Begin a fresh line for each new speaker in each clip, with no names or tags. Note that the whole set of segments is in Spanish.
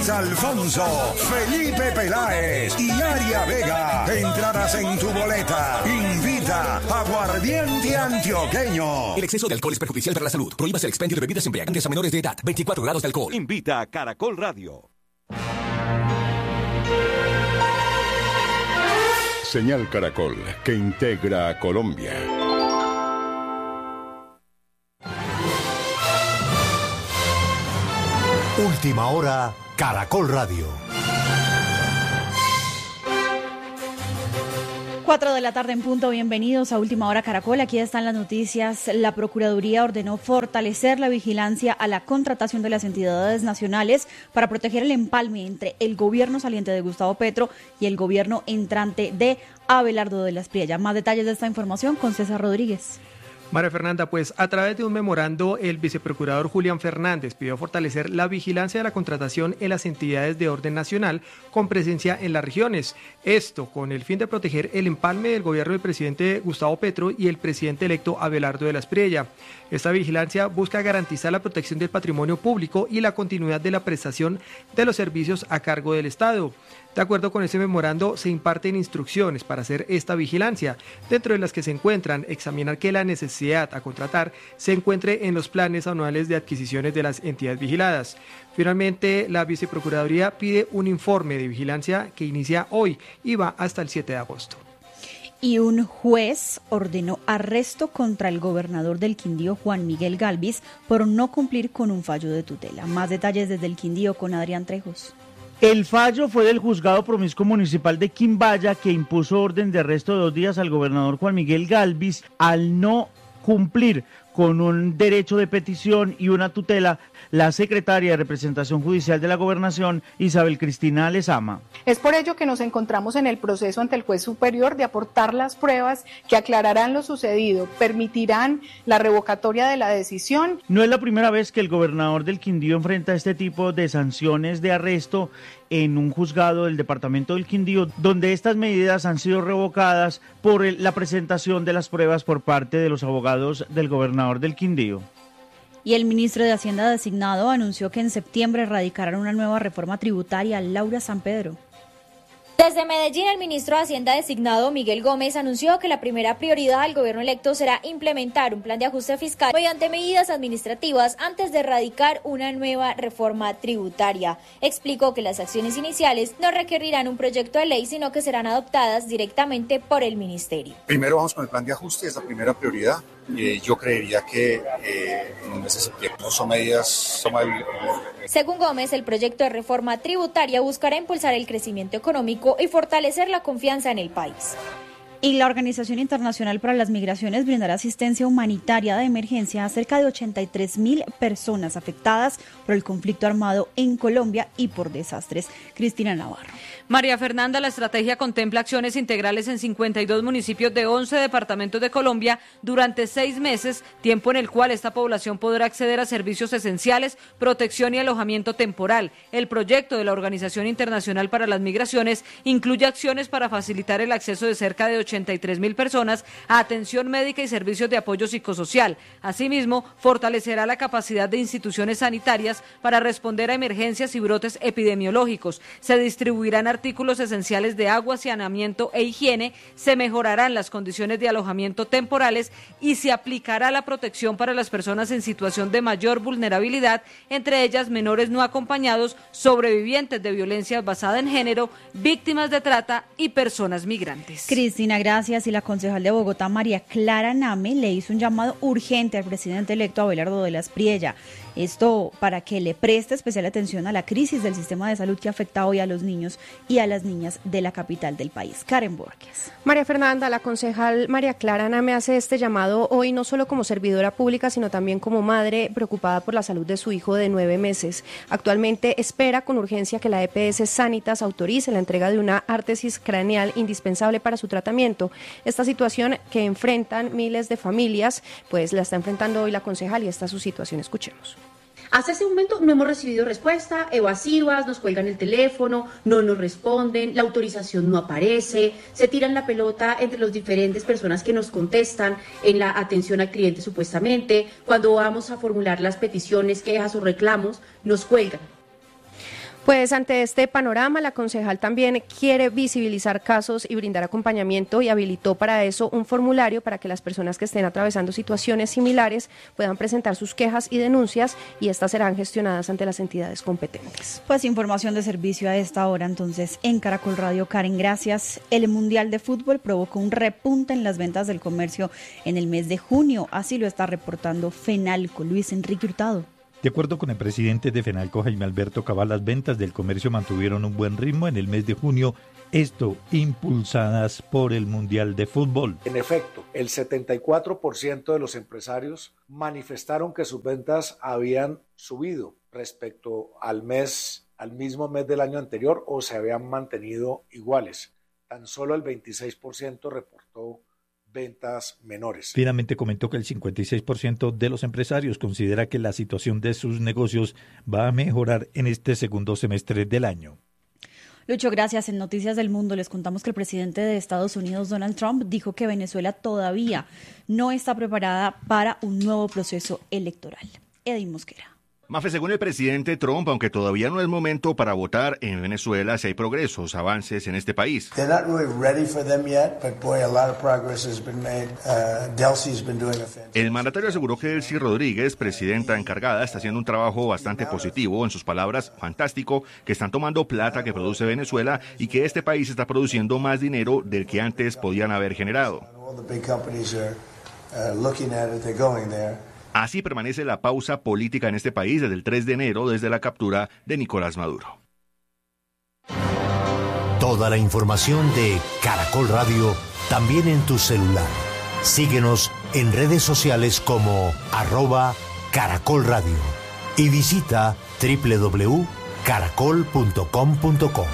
Luis Alfonso, Felipe Peláez y Aria Vega. Entradas en tu boleta. Invita Aguardiente Antioqueño.
El exceso de alcohol es perjudicial para la salud. Prohíbas el expendio de bebidas embriagantes a menores de edad. 24 grados de alcohol.
Invita a Caracol Radio.
Señal Caracol, que integra a Colombia.
Última hora, Caracol Radio.
4 de la tarde en punto, bienvenidos a Última Hora Caracol, aquí están las noticias. La Procuraduría ordenó fortalecer la vigilancia a la contratación de las entidades nacionales para proteger el empalme entre el gobierno saliente de Gustavo Petro y el gobierno entrante de Abelardo de la Espriella. Más detalles de esta información con César Rodríguez.
María Fernanda, pues a través de un memorando, el viceprocurador Julián Fernández pidió fortalecer la vigilancia de la contratación en las entidades de orden nacional con presencia en las regiones. Esto con el fin de proteger el empalme del gobierno del presidente Gustavo Petro y el presidente electo Abelardo de la Espriella. Esta vigilancia busca garantizar la protección del patrimonio público y la continuidad de la prestación de los servicios a cargo del Estado. De acuerdo con ese memorando, se imparten instrucciones para hacer esta vigilancia, dentro de las que se encuentran examinar que la necesidad a contratar se encuentre en los planes anuales de adquisiciones de las entidades vigiladas. Finalmente, la Viceprocuraduría pide un informe de vigilancia que inicia hoy y va hasta el 7 de agosto.
Y un juez ordenó arresto contra el gobernador del Quindío, Juan Miguel Gálvez, por no cumplir con un fallo de tutela. Más detalles desde el Quindío con Adrián Trejos.
El fallo fue del Juzgado Promiscuo Municipal de Quimbaya, que impuso orden de arresto de 2 días al gobernador Juan Miguel Gálvez al no cumplir con un derecho de petición y una tutela la secretaria de Representación Judicial de la Gobernación, Isabel Cristina Lezama.
Es por ello que nos encontramos en el proceso ante el juez superior de aportar las pruebas que aclararán lo sucedido, permitirán la revocatoria de la decisión.
No es la primera vez que el gobernador del Quindío enfrenta este tipo de sanciones de arresto en un juzgado del departamento del Quindío, donde estas medidas han sido revocadas por la presentación de las pruebas por parte de los abogados del gobernador del Quindío.
Y el ministro de Hacienda designado anunció que en septiembre radicarán una nueva reforma tributaria. Laura Sampedro.
Desde Medellín, el ministro de Hacienda designado Miguel Gómez anunció que la primera prioridad del gobierno electo será implementar un plan de ajuste fiscal mediante medidas administrativas antes de radicar una nueva reforma tributaria. Explicó que las acciones iniciales no requerirán un proyecto de ley, sino que serán adoptadas directamente por el ministerio.
Primero vamos con el plan de ajuste, es la primera prioridad. Yo creería que en el mes de septiembre no son medidas.
Según Gómez, el proyecto de reforma tributaria buscará impulsar el crecimiento económico y fortalecer la confianza en el país.
Y la Organización Internacional para las Migraciones brindará asistencia humanitaria de emergencia a cerca de 83.000 personas afectadas por el conflicto armado en Colombia y por desastres. Cristina Navarro.
María Fernanda, la estrategia contempla acciones integrales en 52 municipios de 11 departamentos de Colombia durante 6 meses, tiempo en el cual esta población podrá acceder a servicios esenciales, protección y alojamiento temporal. El proyecto de la Organización Internacional para las Migraciones incluye acciones para facilitar el acceso de cerca de 83.000 personas a atención médica y servicios de apoyo psicosocial. Asimismo, fortalecerá la capacidad de instituciones sanitarias para responder a emergencias y brotes epidemiológicos. Se distribuirán artículos esenciales de agua, saneamiento e higiene, se mejorarán las condiciones de alojamiento temporales y se aplicará la protección para las personas en situación de mayor vulnerabilidad, entre ellas menores no acompañados, sobrevivientes de violencia basada en género, víctimas de trata y personas migrantes.
Cristina, gracias. Y la concejal de Bogotá, María Clara Name, le hizo un llamado urgente al presidente electo Abelardo de la Espriella. Esto para que le preste especial atención a la crisis del sistema de salud que afecta hoy a los niños y a las niñas de la capital del país. Karen Borges.
María Fernanda, la concejal María Clara Name hace este llamado hoy no solo como servidora pública, sino también como madre preocupada por la salud de su hijo de 9 meses. Actualmente espera con urgencia que la EPS Sanitas autorice la entrega de una ártesis craneal indispensable para su tratamiento. Esta situación que enfrentan miles de familias, pues la está enfrentando hoy la concejal y esta es su situación. Escuchemos.
Hasta ese momento no hemos recibido respuesta, evasivas, nos cuelgan el teléfono, no nos responden, la autorización no aparece, se tiran la pelota entre las diferentes personas que nos contestan en la atención al cliente supuestamente. Cuando vamos a formular las peticiones, quejas o reclamos, nos cuelgan.
Pues ante este panorama, la concejal también quiere visibilizar casos y brindar acompañamiento y habilitó para eso un formulario para que las personas que estén atravesando situaciones similares puedan presentar sus quejas y denuncias y estas serán gestionadas ante las entidades competentes.
Pues información de servicio a esta hora entonces en Caracol Radio. Karen, gracias. El Mundial de Fútbol provocó un repunte en las ventas del comercio en el mes de junio, así lo está reportando Fenalco. Luis Enrique Hurtado.
De acuerdo con el presidente de Fenalco, Jaime Alberto Cabal, las ventas del comercio mantuvieron un buen ritmo en el mes de junio, esto impulsadas por el Mundial de Fútbol.
En efecto, el 74% de los empresarios manifestaron que sus ventas habían subido respecto al mismo mes del año anterior o se habían mantenido iguales. Tan solo el 26% reportó ventas menores.
Finalmente comentó que el 56% de los empresarios considera que la situación de sus negocios va a mejorar en este segundo semestre del año.
Lucho, gracias. En Noticias del Mundo les contamos que el presidente de Estados Unidos, Donald Trump, dijo que Venezuela todavía no está preparada para un nuevo proceso electoral. Edwin Mosquera.
Mafe, según el presidente Trump, aunque todavía no es momento para votar en Venezuela, si hay progresos, avances en este país. El mandatario aseguró que Delcy Rodríguez, presidenta encargada, está haciendo un trabajo bastante positivo, en sus palabras, fantástico, que están tomando plata que produce Venezuela y que este país está produciendo más dinero del que antes podían haber generado. Así permanece la pausa política en este país desde el 3 de enero, desde la captura de Nicolás Maduro.
Toda la información de Caracol Radio, también en tu celular. Síguenos en redes sociales como @Caracol Radio y visita www.caracol.com.co.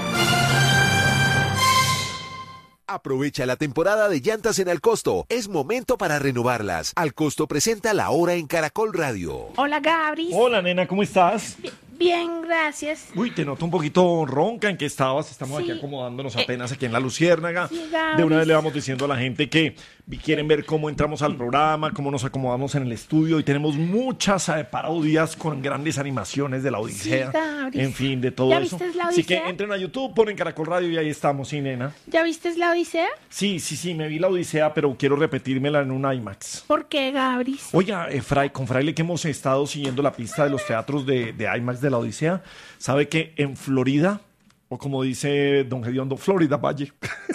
Aprovecha la temporada de llantas en Alcosto. Es momento para renovarlas. Alcosto presenta La Hora en Caracol Radio.
Hola, Gabris.
Hola, nena, ¿cómo estás?
Bien, gracias.
Uy, te noto un poquito ronca. ¿En qué estabas? Estamos aquí acomodándonos apenas aquí en La Luciérnaga.
Sí,
de una vez le vamos diciendo a la gente que quieren ver cómo entramos al programa, cómo nos acomodamos en el estudio. Y tenemos muchas parodias con grandes animaciones de la Odisea.
Sí,
en fin, de todo
¿Ya
eso.
viste la Odisea?
Así que entren a YouTube, ponen Caracol Radio y ahí estamos, sí, nena.
¿Ya viste la Odisea?
Sí, me vi la Odisea, pero quiero repetírmela en un IMAX.
¿Por qué, Gabris?
Oiga, con Fraile, que hemos estado siguiendo la pista de los teatros de IMAX de la Odisea, sabe que en Florida, o como dice don Gediondo, Florida Valle,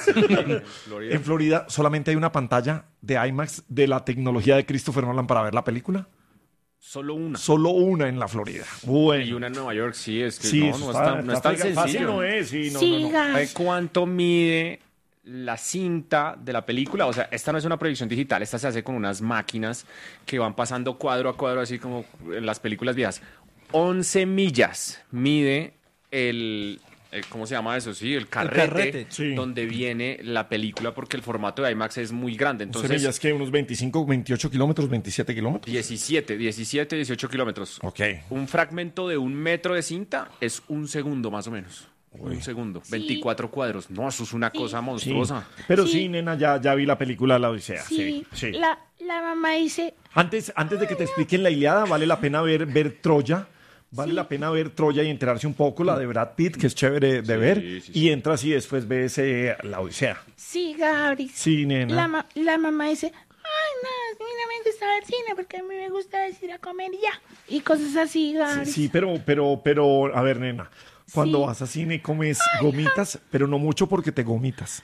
en Florida solamente hay una pantalla de IMAX de la tecnología de Christopher Nolan para ver la película.
Solo una.
Solo una en la Florida. Bueno.
Y una en Nueva York, sí, es que
sí,
no es tan sencillo.
Fácil no es, sí, no.
¿Sabe cuánto mide la cinta de la película? O sea, esta no es una proyección digital, esta se hace con unas máquinas que van pasando cuadro a cuadro, así como en las películas viejas. 11 millas mide el ¿cómo se llama eso? Sí, el carrete sí, donde viene la película, porque el formato de IMAX es muy grande. Entonces,
¿semillas que unos 25, 28 kilómetros, 27 kilómetros?
17, 18 kilómetros.
Ok.
Un fragmento de 1 metro de cinta es 1 segundo más o menos.
Uy.
1 segundo.
Sí.
24 cuadros. No, eso es una cosa monstruosa.
Sí. Pero sí, nena, ya vi la película La Odisea.
Sí. La mamá dice...
Antes de que te expliquen la Ilíada, vale la pena ver Troya. Vale la pena ver Troya y enterarse un poco, la de Brad Pitt, que es chévere de ver. Sí. Y entras y después ves La Odisea.
Sí, Gabri.
Sí, nena.
La mamá dice, ay, no, a mí no me gusta ver cine porque a mí me gusta ir a comer ya. Y cosas así, Gabri.
Sí, pero, a ver, nena. Cuando vas a cine comes gomitas, pero no mucho porque te gomitas.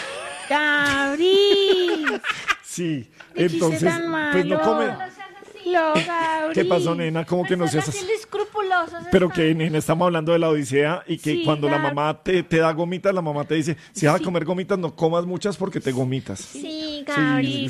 Gabri.
Sí, entonces, pues no comes. ¿Qué pasó, nena? ¿Cómo que no seas así? Pero que, nena, estamos hablando de La Odisea y que cuando la mamá te da gomitas, la mamá te dice, si vas a comer gomitas, no comas muchas porque te gomitas.
Sí, Gabri,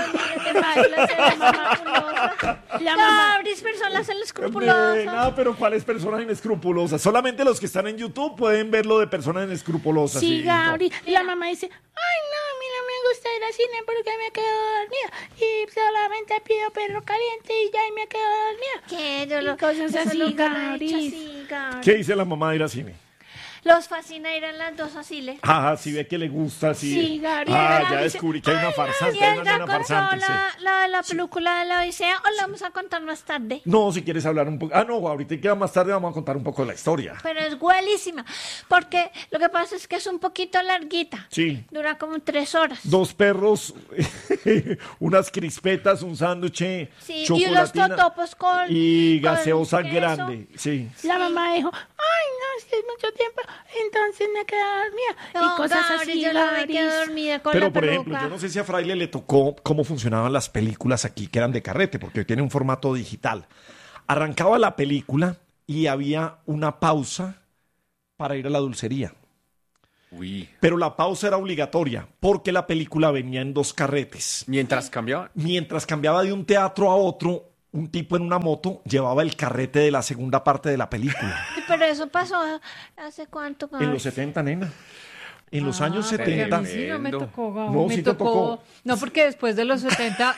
Gabri, personas inescrupulosas.
Nada, pero ¿cuáles personas inescrupulosas? Solamente los que están en YouTube pueden ver lo de personas inescrupulosas.
Sí, Gabri. No. La mamá dice, ay, no, a mí no me gusta ir al cine porque me quedo dormida. Y solamente pido perro caliente y ya me quedo dormida.
¿Qué?
Y cosas así, Gabri.
¿Qué dice la mamá de ir al cine?
Los fascina ir a las dos asiles.
Ah, si ve que le gusta, sí.
Sí, Gabriel.
Ya descubrí que hay una farsante,
¿Y
hay
ya
una
contó
farsante. Sí.
la película de la Odisea o la vamos a contar más tarde?
No, si quieres hablar un poco. Ah, no, ahorita queda más tarde, vamos a contar un poco de la historia.
Pero es buenísima, porque lo que pasa es que es un poquito larguita.
Sí.
Dura como 3 horas.
2 perros, unas crispetas, un sándwich,
Sí, y unos totopos con...
y
con
gaseosa
queso.
grande. Sí.
La mamá dijo, ay, no, es que es mucho tiempo, entonces me quedé dormida. Y cosas así,
yo no me quedé dormida con
Pero,
la
por
peluca.
ejemplo, yo no sé si a Fraile le tocó cómo funcionaban las películas aquí, que eran de carrete, porque hoy tiene un formato digital. Arrancaba la película y había una pausa para ir a la dulcería.
Uy.
Pero la pausa era obligatoria, porque la película venía en 2 carretes.
¿Mientras cambiaba?
Mientras cambiaba de un teatro a otro, un tipo en una moto llevaba el carrete de la segunda parte de la película.
Pero eso pasó hace cuánto.
En los 70, nena. En los años 70.
A mí sí no me tocó, Gabo.
No,
me
sí te tocó.
No, porque después de los 70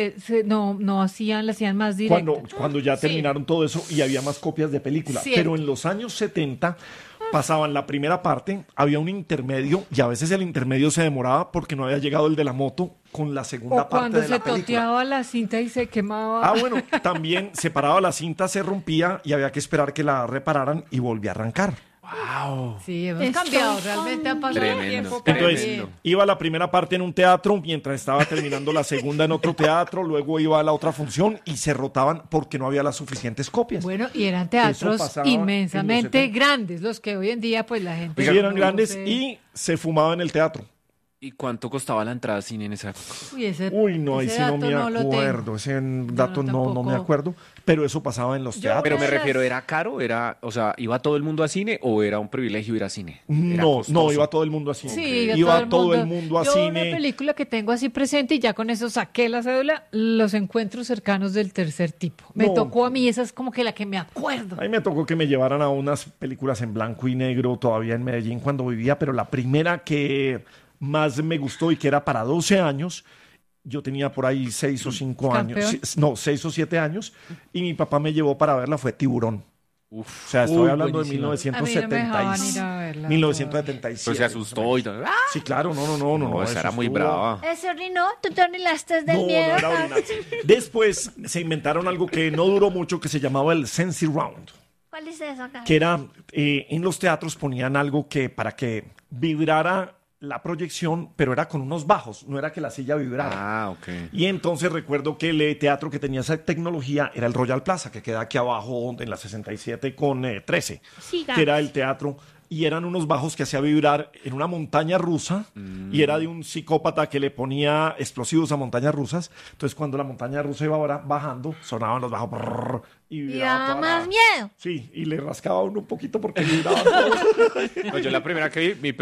no hacían, le hacían más directo.
Cuando ya terminaron todo eso y había más copias de película.
Cierto.
Pero en los años 70 pasaban la primera parte, había un intermedio y a veces el intermedio se demoraba porque no había llegado el de la moto con la segunda
O
parte
cuando
de la
se
película.
toteaba la cinta y se quemaba.
Ah, bueno, también se paraba la cinta, se rompía y había que esperar que la repararan y volvía a arrancar.
¡Wow!
Sí, hemos cambiado. Realmente ha pasado el tiempo. para
Entonces,
bien.
iba la primera parte en un teatro, mientras estaba terminando la segunda en otro teatro, luego iba a la otra función y se rotaban porque no había las suficientes copias.
Bueno, y eran
Eso
teatros
pasaba en los
inmensamente
70.
grandes, los que hoy en día pues la gente...
Sí, eran
no
grandes
sé.
y se fumaba en el teatro.
¿Y cuánto costaba la entrada al cine en esa época?
Uy,
No, ahí
ese
sí no
dato
me
no lo tengo.
acuerdo. Ese dato no me
tampoco.
acuerdo. Pero eso pasaba en los teatros.
Pero me refiero, ¿era caro? O sea, ¿iba todo el mundo a cine o era un privilegio ir a cine? Era
No,
costoso.
iba todo el mundo a cine.
Sí,
iba todo el mundo a
Yo
cine.
una película que tengo así presente y ya con eso saqué la cédula, Los encuentros cercanos del tercer tipo. Me
No.
tocó a mí, esa es como que la que me acuerdo.
A mí me tocó que me llevaran a unas películas en blanco y negro todavía en Medellín cuando vivía, pero la primera que más me gustó y que era para 12 años, yo tenía por ahí 6 o 5 años,
¿Campeón?
no, 6 o 7 años, y mi papá me llevó para verla, fue Tiburón. O sea, estoy
Uy,
hablando
buenísima.
de
A mí no me dejaban ir a verla.
1977.
Pero se asustó y todo.
Sí, claro, no.
Esa
eso
era muy
estuvo-
brava.
¿Ese orinó? ¿Tú te orilaste del
No,
miedo?
no era orinar. Después se inventaron algo que no duró mucho que se llamaba el Sensi Round,
¿Cuál es eso, acá?
que era en los teatros ponían algo que para que vibrara la proyección, pero era con unos bajos, no era que la silla vibrara.
Ah, ok.
Y entonces recuerdo que el teatro que tenía esa tecnología era el Royal Plaza, que queda aquí abajo en la 67 con 13,
Sí,
que era el teatro. Y eran unos bajos que hacía vibrar en una montaña rusa y era de un psicópata que le ponía explosivos a montañas rusas. Entonces cuando la montaña rusa iba bajando, sonaban los bajos brrr, y
Y
vibraba
daba
toda la-
más miedo.
Sí, y le rascaba a uno un poquito porque vibraba todo.
No, yo la primera que vi,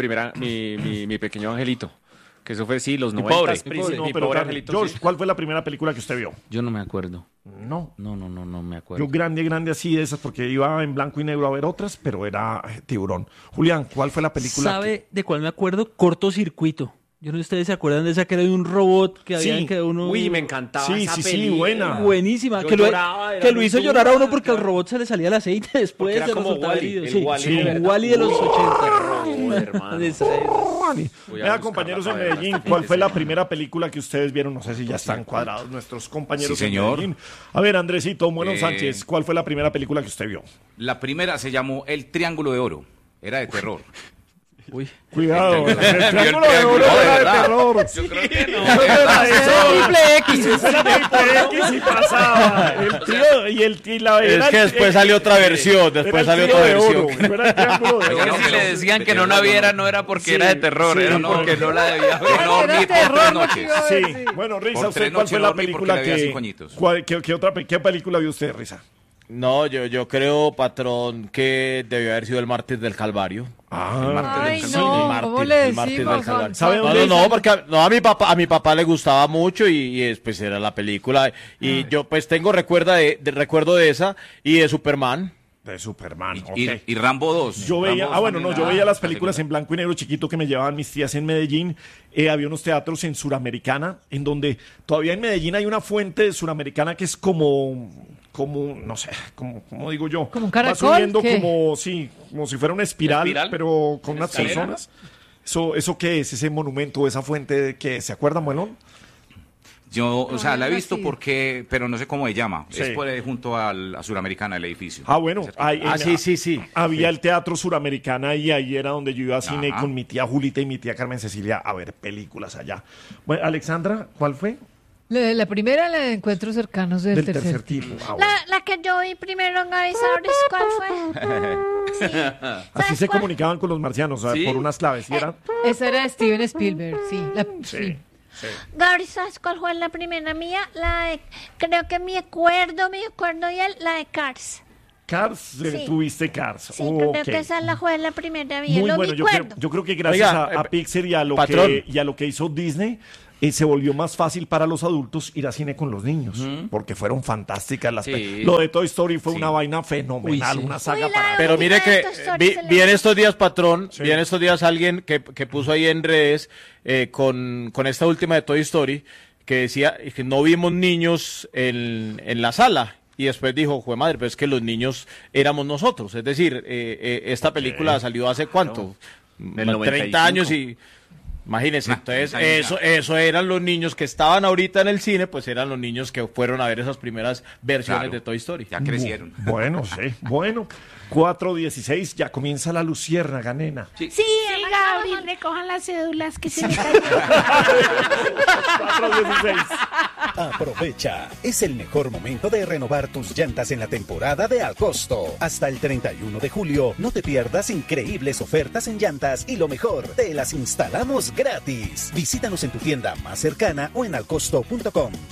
mi pequeño angelito. Que eso fue, sí, los
Mi
90.
pobre.
No,
Mi
pero
pobre
Carlos,
angelito.
George,
sí.
¿cuál fue la primera película que usted vio?
Yo no me acuerdo.
No.
No me acuerdo.
Yo grande así de esas, porque iba en blanco y negro a ver otras, pero era Tiburón. Julián, ¿cuál fue la película?
¿Sabe de cuál me acuerdo? Cortocircuito. Yo no sé si ustedes se acuerdan de esa que era de un robot que
Sí.
había que uno...
Uy, me encantaba
Sí,
esa
sí,
película.
buena.
Buenísima.
Yo
Que lo
lloraba, era
que lo
muy
hizo
dura,
llorar a uno porque al
claro.
robot se le salía el aceite después.
Porque era
se
como
resultaba
Wall-E,
herido.
el
Sí,
Wall-E
sí,
de
un
verdad.
Wall-E de los
Uy,
80.
terror, hermano.
De esa época.
Voy a
Vea,
buscarla
compañeros en
para verla
Medellín,
este fin
¿cuál
de
fue la
semana?
primera película que ustedes vieron? No sé si ya están cuadrados nuestros compañeros
Sí,
en
señor.
Medellín. A ver, Andresito, Bueno
Eh,
Sánchez, ¿cuál fue la primera película que usted vio?
La primera se llamó El Triángulo de Oro. Era de terror.
Uy.
Cuidado, el
Vio el
Triángulo de Oro
triángulo,
era de
¿verdad?
terror.
Yo creo que no.
Eso era eso.
Triple X.
Eso era Triple X y pasaba. El tío y la
Es que después salió otra versión, después salió otra versión.
No era el Triángulo de
Oiga,
Oro.
si le decían que no la viera, no era porque era de terror,
sí,
era
no.
porque no la debía ver.
Era
No dormí por
terror
3
lo que
noches.
iba a
Sí,
decir.
bueno, Risa,
Por
¿usted
3
cuál
noches
fue
no
la
dormí porque
película
le veía
que...
5 añitos.
¿Qué película vio usted, Risa?
No, yo creo, patrón, que debió haber sido el Mártir del Calvario.
Ay,
Sí,
no,
mártir,
¿cómo le
el Mártir del
decimos?
Calvario.
¿Sabe
No,
dónde
no, porque a mi papá le gustaba mucho y después era la película. Y yo pues tengo recuerdo de esa y de Superman.
De Superman,
Y Rambo 2.
Yo veía,
Rambo
bueno, no,
también
yo
era
veía las
casi
películas en blanco y negro chiquito que me llevaban mis tías en Medellín. Había unos teatros en Suramericana, en donde todavía en Medellín hay una fuente de Suramericana que es como como, no sé, como digo yo.
¿Como un caracol?
Va subiendo
¿Qué?
como si fuera una espiral, pero con unas
escalera?
personas. ¿Eso qué es? ¿Ese monumento, esa fuente que se acuerda, Muelón?
Yo, o sea, la he
algo
visto
así.
porque, pero no sé cómo se llama.
Sí.
Es por ahí junto a Suramericana, el edificio.
Ah, bueno.
Sí.
Había el Teatro Suramericana y ahí era donde yo iba a cine
Ajá.
con mi tía Julita y mi tía Carmen Cecilia a ver películas allá. Bueno, Alexandra, ¿cuál fue?
La primera, la de encuentros cercanos del tercer
tipo. Ah, bueno.
La que yo vi primero en Gaby, ¿sabes cuál fue?
Así se comunicaban con los marcianos, o sea, por unas claves. ¿Sí era?
Esa era de Steven Spielberg, sí.
Sí.
Gaby, ¿sabes cuál fue la primera mía? La de, creo que me acuerdo bien, la de Cars.
Cars,
Sí.
tuviste Cars.
Sí, creo
Ok.
que esa fue la primera mía,
Muy
lo
bueno,
me
yo
acuerdo.
creo que gracias
Oiga,
a Pixar y a lo
patrón.
que hizo Disney, se volvió más fácil para los adultos ir a cine con los niños, porque fueron fantásticas las
Sí.
Lo de Toy Story fue
Sí.
una vaina fenomenal,
Uy, sí.
una saga
Uy,
para...
Pero mire que vi en estos días, patrón,
Sí.
vi en estos días alguien que puso ahí en redes con esta última de Toy Story, que decía que no vimos niños en la sala. Y después dijo, jue madre, pero es que los niños éramos nosotros. Es decir, esta película salió hace cuánto,
Del
30
95.
años y... Imagínense, entonces eso eran los niños que estaban ahorita en el cine, pues eran los niños que fueron a ver esas primeras versiones
Claro.
de Toy Story.
Ya crecieron.
Bueno, sí, bueno. 4:16, ya comienza la luciérnaga, nena.
Sí, Gaby, recojan las cédulas que se me cayeron.
4:16.
Aprovecha, es el mejor momento de renovar tus llantas en la temporada de Al Costo. Hasta el 31 de julio, no te pierdas increíbles ofertas en llantas y lo mejor, te las instalamos gratis. Visítanos en tu tienda más cercana o en alcosto.com.